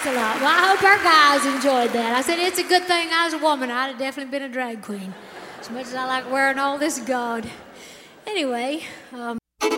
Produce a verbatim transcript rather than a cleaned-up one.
Thanks a lot. Well, I hope our guys enjoyed that. I said it's a good thing I was a woman. I'd have definitely been a drag queen. As much as I like wearing all this gaud. Anyway, um,